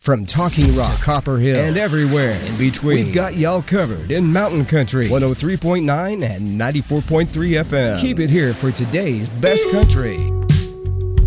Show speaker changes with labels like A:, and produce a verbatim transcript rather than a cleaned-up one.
A: From Talking Rock to Copper Hill and everywhere in between, we've got y'all covered in Mountain Country, one oh three point nine and ninety-four point three F M. Keep it here for today's best country.